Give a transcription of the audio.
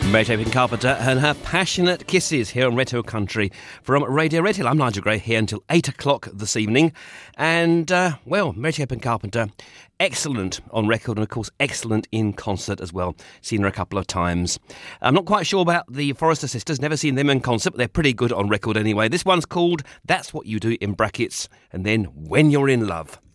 Mary Chapin Carpenter and her passionate kisses here on Red Hill Country from Radio Red Hill. I'm Nigel Gray here until 8 o'clock this evening. And, Mary Chapin Carpenter, excellent on record and, of course, excellent in concert as well. Seen her a couple of times. I'm not quite sure about the Forrester Sisters. Never seen them in concert, but they're pretty good on record anyway. This one's called That's What You Do in Brackets, and then When You're in Love.